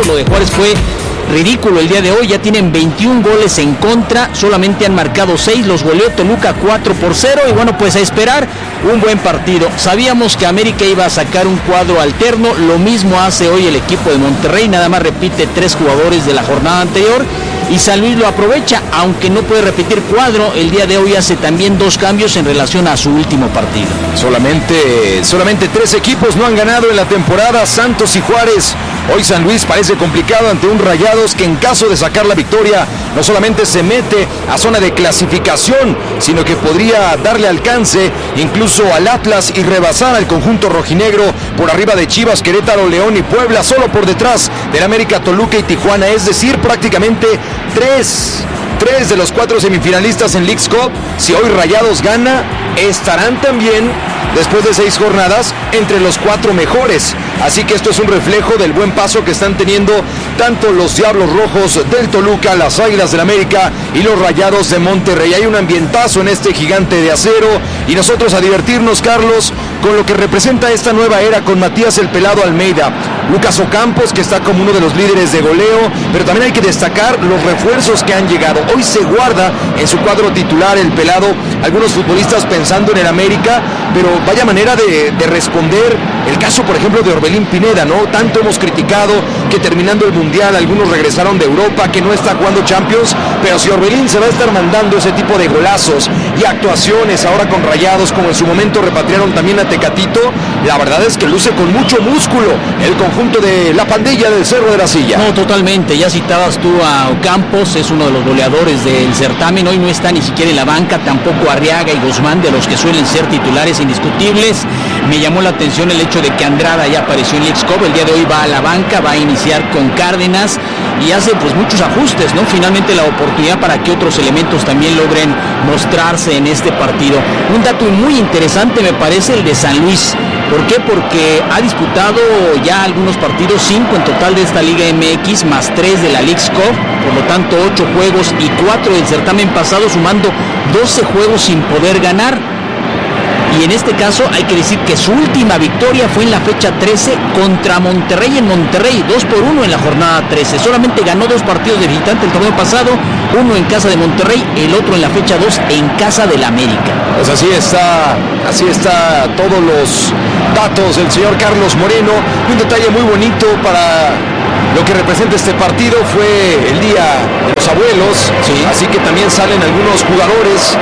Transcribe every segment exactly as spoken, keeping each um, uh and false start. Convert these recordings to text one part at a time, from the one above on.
puntos. Lo de Juárez fue ridículo el día de hoy, ya tienen veintiún goles en contra, solamente han marcado seis, los goleó Toluca cuatro por cero, y bueno, pues a esperar un buen partido. Sabíamos que América iba a sacar un cuadro alterno, lo mismo hace hoy el equipo de Monterrey, nada más repite tres jugadores de la jornada anterior, y San Luis lo aprovecha, aunque no puede repetir cuadro. El día de hoy hace también dos cambios en relación a su último partido. Solamente, solamente tres equipos no han ganado en la temporada, Santos y Juárez. Hoy San Luis parece complicado ante un Rayados que en caso de sacar la victoria no solamente se mete a zona de clasificación, sino que podría darle alcance incluso al Atlas y rebasar al conjunto rojinegro por arriba de Chivas, Querétaro, León y Puebla, solo por detrás del América, Toluca y Tijuana, es decir, prácticamente tres, tres de los cuatro semifinalistas en Leagues Cup. Si hoy Rayados gana, estarán también, después de seis jornadas, entre los cuatro mejores. Así que esto es un reflejo del buen paso que están teniendo tanto los Diablos Rojos del Toluca, las Águilas del América y los Rayados de Monterrey. Hay un ambientazo en este gigante de acero y nosotros a divertirnos, Carlos, con lo que representa esta nueva era con Matías el Pelado Almeida, Lucas Ocampos, que está como uno de los líderes de goleo, pero también hay que destacar los refuerzos que han llegado. Hoy se guarda en su cuadro titular el Pelado, algunos futbolistas pensando en el América, pero vaya manera de, de responder. El caso, por ejemplo, de Orbelín Pineda, ¿no? Tanto hemos criticado que terminando el Mundial algunos regresaron de Europa, que no está jugando Champions, pero si Orbelín se va a estar mandando ese tipo de golazos y actuaciones ahora con Rayados, como en su momento repatriaron también a Tecatito, la verdad es que luce con mucho músculo el conjunto de la pandilla del Cerro de la Silla. No, totalmente, ya citabas tú a Ocampos, es uno de los goleadores del certamen, hoy no está ni siquiera en la banca, tampoco Arriaga y Guzmán, de los que suelen ser titulares indiscutibles. Me llamó la atención el hecho de que Andrada ya apareció en Leagues Cup, el día de hoy va a la banca, va a iniciar con Cárdenas y hace pues muchos ajustes, ¿no? Finalmente la oportunidad para que otros elementos también logren mostrarse en este partido. Un dato muy interesante me parece el de San Luis. ¿Por qué? Porque ha disputado ya algunos partidos, cinco en total de esta Liga M X, más tres de la Leagues Cup, por lo tanto ocho juegos y cuatro del certamen pasado, sumando doce juegos sin poder ganar. Y en este caso hay que decir que su última victoria fue en la fecha trece contra Monterrey en Monterrey, dos por uno en la jornada trece. Solamente ganó dos partidos de visitante el torneo pasado, uno en casa de Monterrey, el otro en la fecha dos en casa del América. Pues así está, así está todos los datos del señor Carlos Moreno. Un detalle muy bonito para lo que representa este partido fue el Día de los Abuelos, sí. Así que también salen algunos jugadores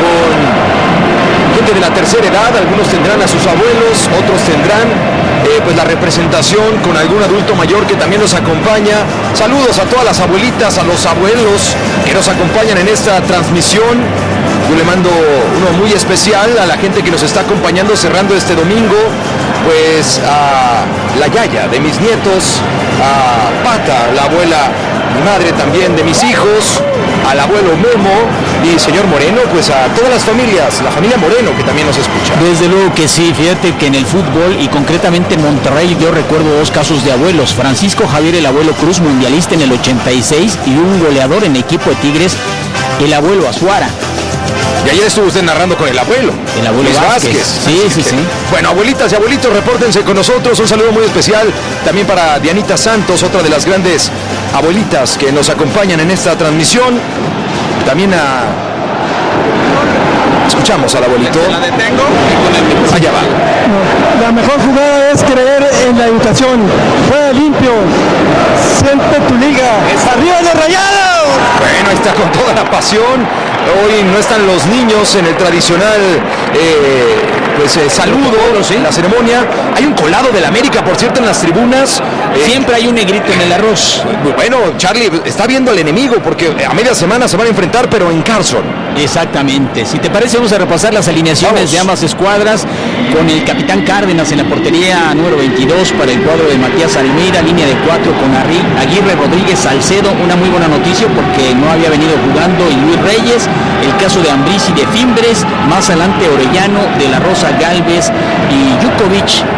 con gente de la tercera edad, algunos tendrán a sus abuelos, otros tendrán eh, pues la representación con algún adulto mayor que también nos acompaña. Saludos a todas las abuelitas, a los abuelos que nos acompañan en esta transmisión. Yo le mando uno muy especial a la gente que nos está acompañando cerrando este domingo, pues a la yaya de mis nietos, a Pata, la abuela, mi madre también de mis hijos, al abuelo Memo y señor Moreno, pues a todas las familias, la familia Moreno que también nos escucha. Desde luego que sí, fíjate que en el fútbol y concretamente en Monterrey yo recuerdo dos casos de abuelos. Francisco Javier el abuelo Cruz, mundialista en el ochenta y seis, y un goleador en equipo de Tigres, el abuelo Azuara. Y ayer estuvo usted narrando con el abuelo. El abuelo Luis Vázquez. Vázquez. Sí, sí, sí. Bueno, abuelitas y abuelitos, repórtense con nosotros. Un saludo muy especial también para Dianita Santos, otra de las grandes abuelitas que nos acompañan en esta transmisión. También a... Escuchamos al abuelito. ¿La detengo? Allá va. La mejor jugada es creer en la educación. Juega limpio. Siente tu liga. ¡Arriba los Rayados! Bueno, ahí está con toda la pasión. Hoy no están los niños en el tradicional eh, pues, eh, saludo, ¿sí? En la ceremonia. Hay un colado del América, por cierto, en las tribunas. Eh, Siempre hay un negrito en el arroz. Bueno, Charlie está viendo al enemigo porque a media semana se van a enfrentar, pero en Carson. Exactamente. Si te parece, vamos a repasar las alineaciones vamos. de ambas escuadras, con el capitán Cárdenas en la portería número veintidós para el cuadro de Matías Almeida, línea de cuatro con Aguirre, Rodríguez, Salcedo. Una muy buena noticia porque no había venido jugando, y Luis Reyes. El caso de Ambriz y de Fimbres, más adelante Orellano, De la Rosa, Galvez y Jukovic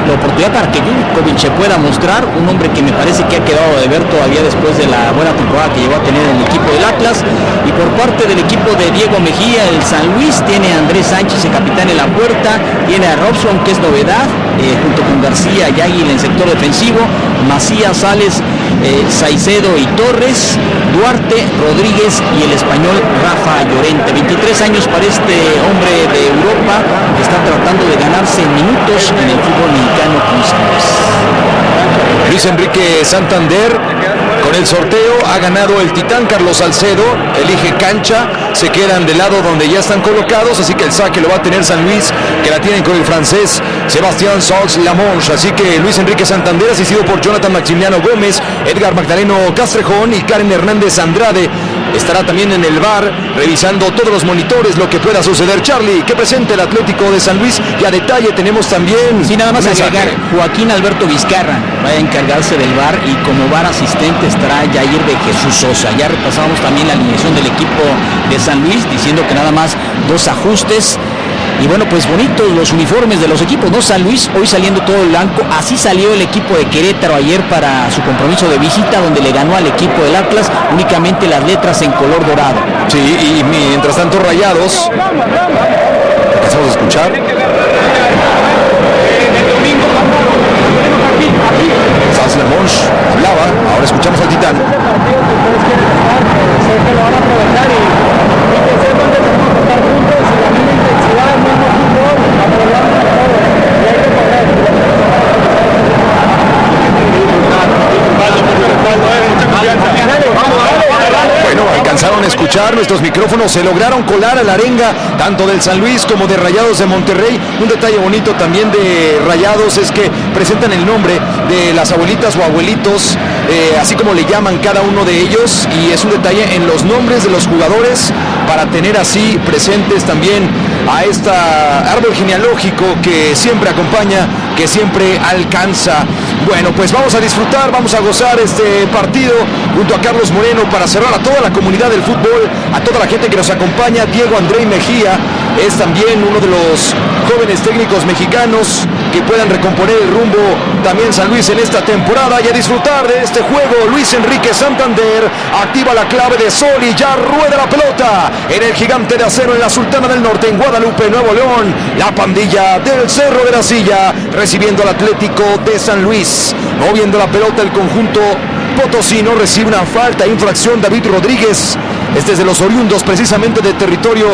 la oportunidad para que Jurkovic se pueda mostrar, un hombre que me parece que ha quedado de ver todavía después de la buena temporada que llegó a tener en el equipo del Atlas. Y por parte del equipo de Diego Mejía, el San Luis tiene a Andrés Sánchez, el capitán en la puerta, tiene a Robson, que es novedad, eh, junto con García y Águila en el sector defensivo, Macías, Sales, eh, Saicedo y Torres, Duarte, Rodríguez y el español Rafa Llorente. veintitrés años para este hombre de Europa que está tratando de ganarse minutos en el fútbol mexicano con San Luis. Luis Enrique Santander, con el sorteo ha ganado el titán Carlos Salcedo, elige cancha, se quedan del lado donde ya están colocados, así que el saque lo va a tener San Luis, que la tienen con el francés Sebastián Sols Lamonche. Así que Luis Enrique Santander, asistido por Jonathan Maximiliano Gómez, Edgar Magdaleno Castrejón y Karen Hernández Andrade, estará también en el V A R revisando todos los monitores lo que pueda suceder. Charlie, que presente el Atlético de San Luis, y a detalle tenemos también... Sí, nada más agregar, Joaquín Alberto Vizcarra va a encargarse del V A R, y como V A R asistente estará Yair de Jesús Sosa. Ya repasamos también la alineación del equipo de San Luis, diciendo que nada más dos ajustes. Y bueno, pues bonitos los uniformes de los equipos, ¿no? San Luis hoy saliendo todo el blanco, así salió el equipo de Querétaro ayer para su compromiso de visita, donde le ganó al equipo del Atlas, únicamente las letras en color dorado. Sí, y mientras tanto Rayados, empezamos a escuchar. Sals Lamonche hablaba, ahora escuchamos al titán. Bueno, alcanzaron a escuchar, nuestros micrófonos se lograron colar a la arenga tanto del San Luis como de Rayados de Monterrey. Un detalle bonito también de Rayados es que presentan el nombre de las abuelitas o abuelitos, eh, así como le llaman cada uno de ellos, y es un detalle en los nombres de los jugadores para tener así presentes también a este árbol genealógico que siempre acompaña, que siempre alcanza. Bueno, pues vamos a disfrutar, vamos a gozar este partido junto a Carlos Moreno para cerrar a toda la comunidad del fútbol, a toda la gente que nos acompaña. Diego André Mejía es también uno de los jóvenes técnicos mexicanos que puedan recomponer el rumbo también San Luis en esta temporada, y a disfrutar de este juego. Luis Enrique Santander activa la clave de sol y ya rueda la pelota en el Gigante de Acero en la Sultana del Norte, en Guadalupe, Nuevo León. La pandilla del Cerro de la Silla recibiendo al Atlético de San Luis, moviendo la pelota el conjunto potosino. Recibe una falta, infracción David Rodríguez. Este es de los oriundos precisamente del territorio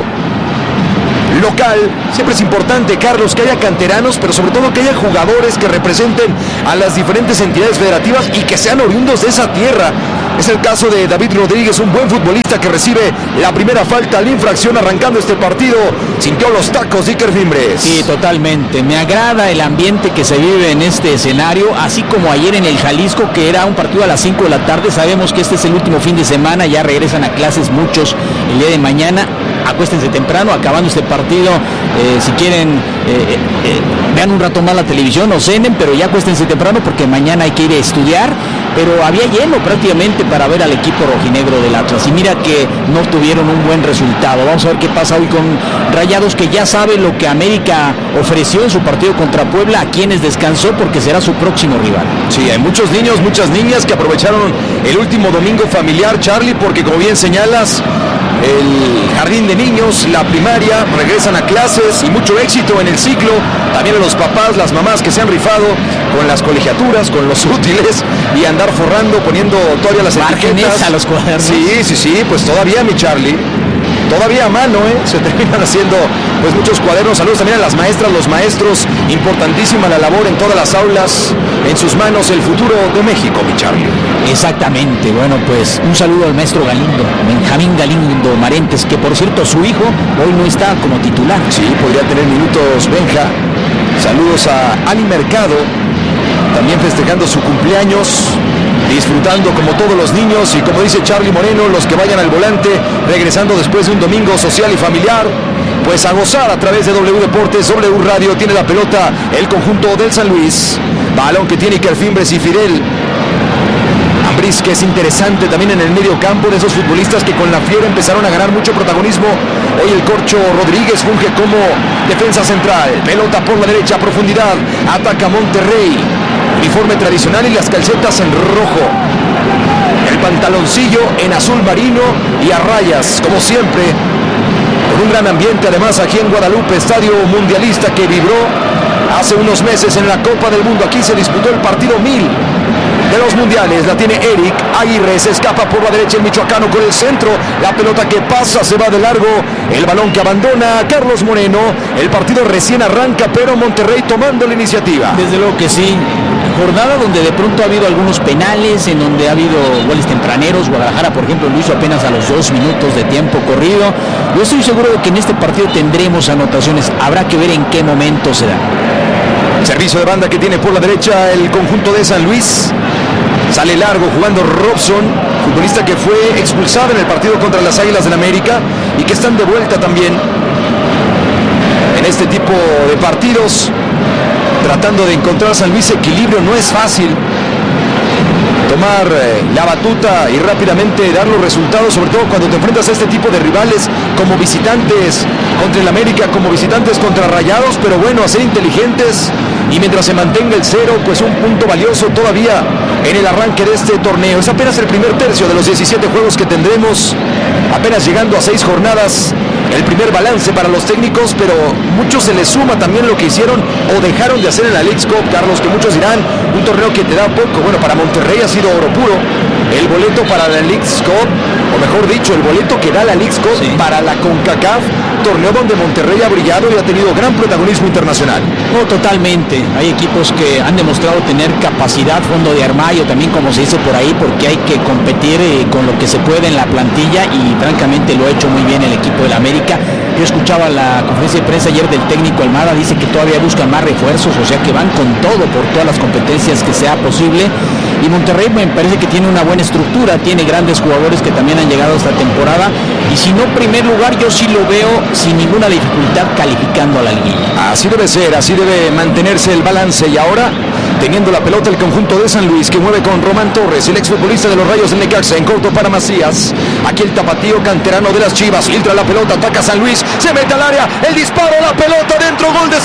local. Siempre es importante, Carlos, que haya canteranos, pero sobre todo que haya jugadores que representen a las diferentes entidades federativas y que sean oriundos de esa tierra. Es el caso de David Rodríguez, un buen futbolista que recibe la primera falta, la infracción arrancando este partido. Sintió los tacos Iker Fimbres. Sí, totalmente. Me agrada el ambiente que se vive en este escenario, así como ayer en el Jalisco, que era un partido a las cinco de la tarde. Sabemos que este es el último fin de semana, ya regresan a clases muchos el día de mañana. Acuéstense temprano, acabando este partido, eh, si quieren, eh, eh, vean un rato más la televisión o cenen, pero ya acuéstense temprano porque mañana hay que ir a estudiar. Pero había lleno prácticamente para ver al equipo rojinegro del Atlas, y mira que no tuvieron un buen resultado. Vamos a ver qué pasa hoy con Rayados, que ya sabe lo que América ofreció en su partido contra Puebla, a quienes descansó porque será su próximo rival. Sí, hay muchos niños, muchas niñas que aprovecharon el último domingo familiar, Charlie, porque como bien señalas, el jardín de niños, la primaria, regresan a clases, y mucho éxito en el ciclo. También a los papás, las mamás que se han rifado con las colegiaturas, con los útiles, y andar forrando, poniendo todavía las márgenes etiquetas a los cuadernos. Sí, sí, sí, pues todavía, mi Charlie, todavía a mano, ¿eh? Se terminan haciendo pues muchos cuadernos. Saludos también a las maestras, los maestros, importantísima la labor en todas las aulas, en sus manos el futuro de México, mi Charlie. Exactamente. Bueno, pues un saludo al maestro Galindo, Benjamín Galindo Marentes, que por cierto su hijo hoy no está como titular. Sí, podría tener minutos Benja. Saludos a Ali Mercado, también festejando su cumpleaños, disfrutando como todos los niños, y como dice Charlie Moreno, los que vayan al volante, regresando después de un domingo social y familiar, pues a gozar a través de W Deportes, W Radio. Tiene la pelota el conjunto del San Luis, balón que tiene Iker Fimbres y Fidel Ambriz Luis, que es interesante también en el medio campo, de esos futbolistas que con la Fiera empezaron a ganar mucho protagonismo. Hoy el Corcho Rodríguez funge como defensa central. Pelota por la derecha, profundidad, ataca Monterrey. Uniforme tradicional y las calcetas en rojo. El pantaloncillo en azul marino y a rayas, como siempre. Con un gran ambiente además aquí en Guadalupe, estadio mundialista que vibró hace unos meses en la Copa del Mundo. Aquí se disputó el partido mil de los mundiales. La tiene Eric Aguirre, se escapa por la derecha el michoacano con el centro. La pelota que pasa, se va de largo. El balón que abandona Carlos Moreno. El partido recién arranca, pero Monterrey tomando la iniciativa. Desde luego que sí. Jornada donde de pronto ha habido algunos penales, en donde ha habido goles tempraneros. Guadalajara, por ejemplo, lo hizo apenas a los dos minutos de tiempo corrido. Yo estoy seguro de que en este partido tendremos anotaciones. Habrá que ver en qué momento se da. Servicio de banda que tiene por la derecha el conjunto de San Luis. Sale largo jugando Robson, futbolista que fue expulsado en el partido contra las Águilas del América y que están de vuelta también en este tipo de partidos. Tratando de encontrar San Luis equilibrio, no es fácil tomar eh, la batuta y rápidamente dar los resultados, sobre todo cuando te enfrentas a este tipo de rivales como visitantes contra el América, como visitantes contra Rayados, pero bueno, a ser inteligentes y mientras se mantenga el cero, pues un punto valioso todavía en el arranque de este torneo. Es apenas el primer tercio de los diecisiete juegos que tendremos, apenas llegando a seis jornadas. El primer balance para los técnicos, pero mucho se les suma también lo que hicieron o dejaron de hacer en la Leagues Cup, Carlos, que muchos dirán, un torneo que te da poco. Bueno, para Monterrey ha sido oro puro. El boleto para la Leagues Cup, o mejor dicho, el boleto que da la Leagues Cup sí. para la CONCACAF, torneo donde Monterrey ha brillado y ha tenido gran protagonismo internacional. No, totalmente. Hay equipos que han demostrado tener capacidad, fondo de armario, también como se dice por ahí, porque hay que competir eh, con lo que se puede en la plantilla y francamente lo ha hecho muy bien el equipo del América. Yo escuchaba la conferencia de prensa ayer del técnico Almada, dice que todavía buscan más refuerzos, o sea que van con todo por todas las competencias que sea posible. Y Monterrey me parece que tiene una buena estructura, tiene grandes jugadores que también han llegado esta temporada. Y si no primer lugar, yo sí lo veo sin ninguna dificultad calificando a la liguilla. Así debe ser, así debe mantenerse el balance. Y ahora, teniendo la pelota el conjunto de San Luis, que mueve con Román Torres, el exfutbolista de los Rayos del Necaxa, en corto para Macías. Aquí el tapatío canterano de las Chivas, filtra la pelota, ataca a San Luis, se mete al área, el disparo, la pelota dentro, gol de